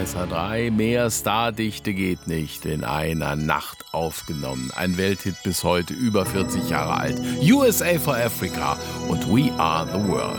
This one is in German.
SH3. Mehr Stardichte geht nicht, in einer Nacht aufgenommen. Ein Welthit bis heute, über 40 Jahre alt. USA for Africa und We Are the World.